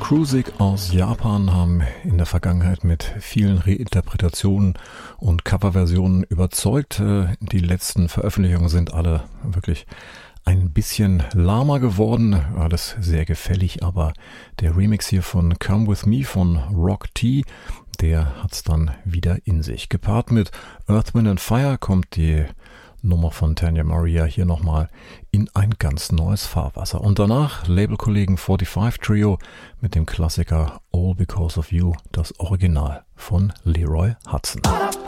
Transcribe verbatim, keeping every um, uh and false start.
Cruisig aus Japan haben in der Vergangenheit mit vielen Reinterpretationen und Coverversionen überzeugt. Die letzten Veröffentlichungen sind alle wirklich ein bisschen lahmer geworden, alles sehr gefällig, aber der Remix hier von Come With Me von Rock T, der hat's dann wieder in sich. Gepaart mit Earth, Wind and Fire kommt die Nummer von Tanya Maria hier nochmal in ein ganz neues Fahrwasser. Und danach Labelkollegen fünfundvierzig Trio mit dem Klassiker All Because of You, das Original von Leroy Hudson.